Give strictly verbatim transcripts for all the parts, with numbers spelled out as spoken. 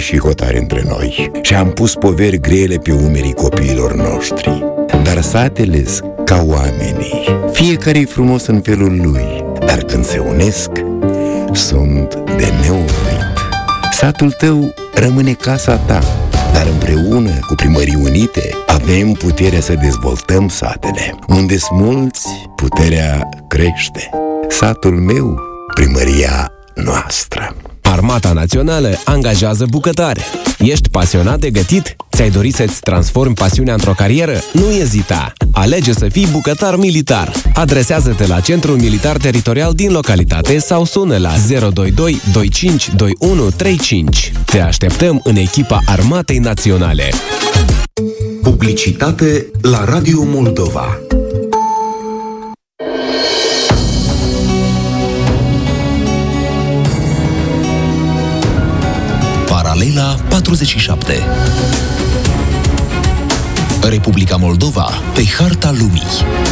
și hotare între noi și am pus poveri grele pe umerii copiilor noștri. Dar satele-s ca oamenii, fiecare-i frumos în felul lui, dar când se unesc, sunt de neoprit. Satul tău rămâne casa ta, dar împreună cu Primării Unite avem puterea să dezvoltăm satele. Unde-s mulți, puterea crește. Satul meu, primăria noastră. Armata Națională angajează bucătari. Ești pasionat de gătit? Ți-ai dorit să-ți transformi pasiunea într-o carieră? Nu ezita! Alege să fii bucătar militar. Adresează-te la Centrul Militar Teritorial din localitate sau sună la zero doi doi doi cinci doi unu trei cinci. Te așteptăm în echipa Armatei Naționale. Publicitate la Radio Moldova. Paralela patruzeci și șapte. Republica Moldova pe harta lumii.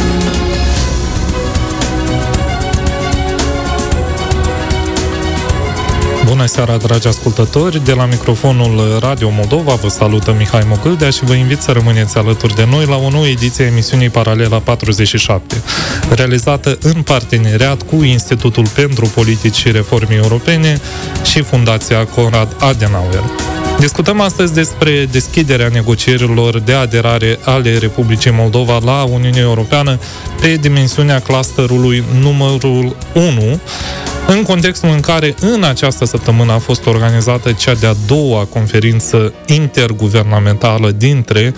Bună seara, dragi ascultători! De la microfonul Radio Moldova vă salută Mihai Mogâldea și vă invit să rămâneți alături de noi la o nouă ediție a emisiunii Paralela patruzeci și șapte, realizată în parteneriat cu Institutul pentru Politici și Reforme Europene și Fundația Konrad Adenauer. Discutăm astăzi despre deschiderea negocierilor de aderare ale Republicii Moldova la Uniunea Europeană pe dimensiunea clusterului numărul unu, în contextul în care în această săptămână a fost organizată cea de-a doua conferință interguvernamentală dintre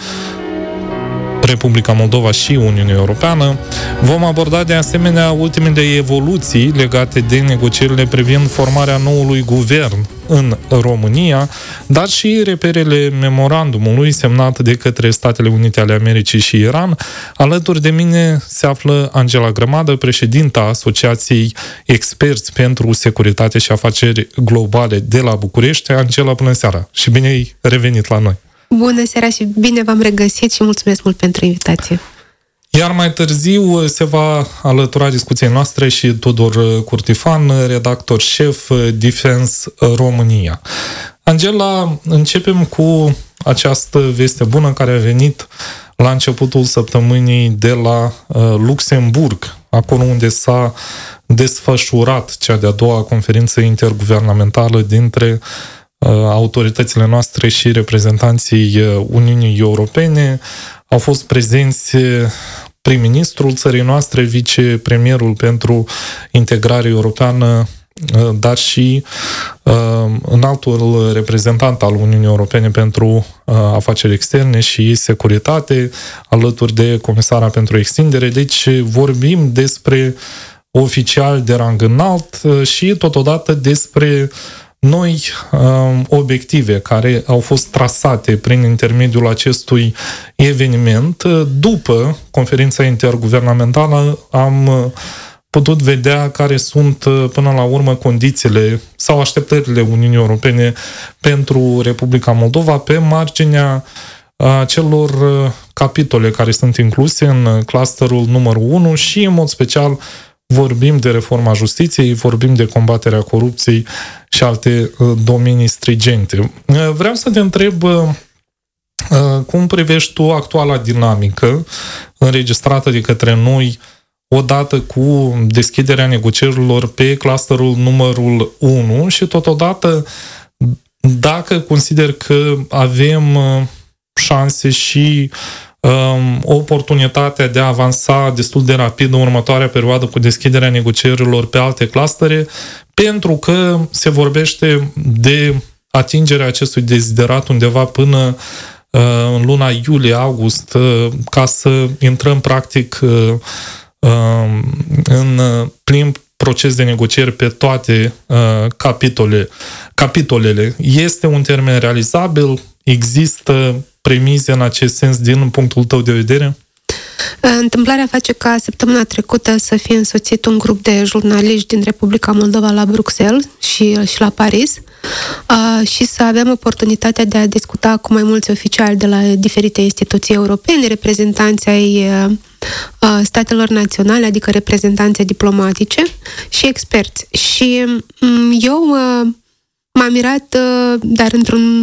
Republica Moldova și Uniunea Europeană. Vom aborda de asemenea ultimele evoluții legate de negocierile privind formarea noului guvern în România, dar și reperele memorandumului semnat de către Statele Unite ale Americii și Iran. Alături de mine se află Angela Grămadă, președinta Asociației Experți pentru Securitate și Afaceri Globale de la București. Angela, bună seara și bine ai revenit la noi! Bună seara și bine v-am regăsit și mulțumesc mult pentru invitație. Iar mai târziu se va alătura discuției noastre și Tudor Curtifan, redactor șef Defense România. Angela, începem cu această veste bună care a venit la începutul săptămânii de la Luxemburg, acolo unde s-a desfășurat cea de-a doua conferință interguvernamentală dintre autoritățile noastre și reprezentanții Uniunii Europene. Au fost prezenți prim-ministrul țării noastre, vicepremierul pentru integrare europeană, dar și uh, înaltul reprezentant al Uniunii Europene pentru uh, afaceri externe și securitate, alături de comisara pentru extindere. Deci vorbim despre oficiali de rang înalt și totodată despre noi uh, obiective care au fost trasate prin intermediul acestui eveniment. După conferința interguvernamentală am uh, putut vedea care sunt uh, până la urmă condițiile sau așteptările Uniunii Europene pentru Republica Moldova pe marginea acelor uh, capitole care sunt incluse în clusterul numărul unu și în mod special vorbim de reforma justiției, vorbim de combaterea corupției și alte domenii strigente. Vreau să te întreb cum privești tu actuala dinamică înregistrată de către noi odată cu deschiderea negocierilor pe clusterul numărul unu și totodată dacă consider că avem șanse și oportunitatea de a avansa destul de rapid în următoarea perioadă cu deschiderea negocierilor pe alte clustere, pentru că se vorbește de atingerea acestui deziderat undeva până în luna iulie-august, ca să intrăm practic în plin proces de negocieri pe toate capitole, capitolele. Este un termen realizabil? Există premize în acest sens din punctul tău de vedere? Întâmplarea face ca săptămâna trecută să fie însoțit un grup de jurnaliști din Republica Moldova la Bruxelles și, și la Paris și să avem oportunitatea de a discuta cu mai mulți oficiali de la diferite instituții europene, reprezentanții ai statelor naționale, adică reprezentanțe diplomatice și experți. Și eu m-am mirat, dar într-un